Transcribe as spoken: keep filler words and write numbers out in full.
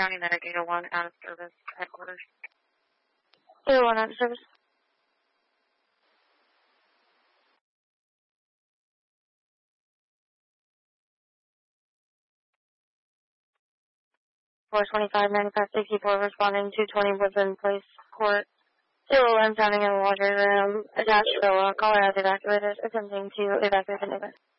County Medic eight oh one out of service headquarters. eight oh one out of service. four twenty-five, ninety-five sixty-four responding to twenty Woodland Place Court. zero one sounding in the laundry room. Attached to the caller has evacuated, attempting to evacuate the neighbor.